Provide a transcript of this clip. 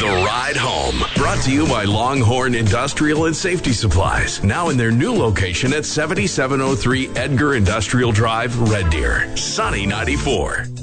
The Ride Home, brought to you by Longhorn Industrial and Safety Supplies. Now in their new location at 7703 Edgar Industrial Drive, Red Deer. Sunny 94.